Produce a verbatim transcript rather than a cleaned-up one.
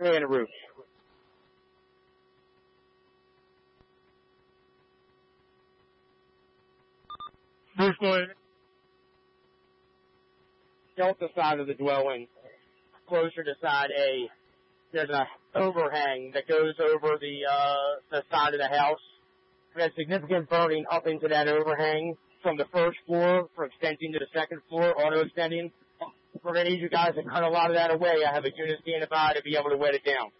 three on the roof. Bruce, go ahead. Delta side of the dwelling, closer to side A, there's an overhang that goes over the uh, the side of the house. We had significant burning up into that overhang from the first floor for extending to the second floor, auto extending. We're going to need you guys to cut a lot of that away. I have a unit standing by to be able to wet it down.